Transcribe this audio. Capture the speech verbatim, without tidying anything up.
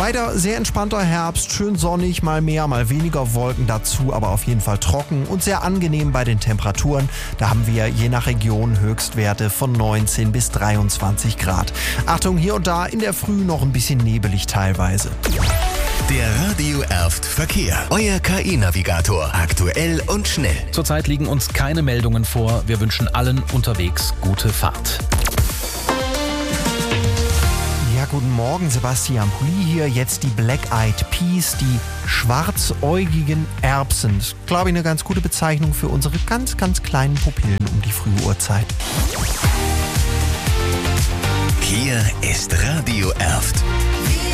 Weiter sehr entspannter Herbst, schön sonnig, mal mehr, mal weniger Wolken dazu, aber auf jeden Fall trocken und sehr angenehm bei den Temperaturen. Da haben wir je nach Region Höchstwerte von neunzehn bis dreiundzwanzig Grad. Achtung, hier und da in der Früh noch ein bisschen nebelig teilweise. Der Radio Erft Verkehr. Euer K I-Navigator. Aktuell und schnell. Zurzeit liegen uns keine Meldungen vor. Wir wünschen allen unterwegs gute Fahrt. Ja, guten Morgen, Sebastian Pulli hier. Jetzt die Black Eyed Peas, die schwarzäugigen Erbsen. Das ist, glaube ich, eine ganz gute Bezeichnung für unsere ganz, ganz kleinen Pupillen um die frühe Uhrzeit. Hier ist Radio Erft.